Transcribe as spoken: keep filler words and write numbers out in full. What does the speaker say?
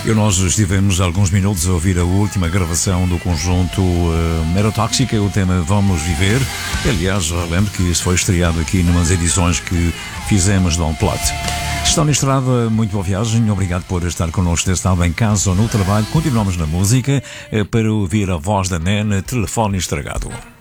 E nós estivemos alguns minutos a ouvir a última gravação do conjunto uh, Merotóxica, o tema Vamos Viver. Aliás, relembro que isso foi estreado aqui numas edições que fizemos do Unplugged. Se estão na estrada, muito boa viagem. Obrigado por estar connosco, desse lado em casa ou no trabalho. Continuamos na música uh, para ouvir a voz da Nena, Telefone Estragado.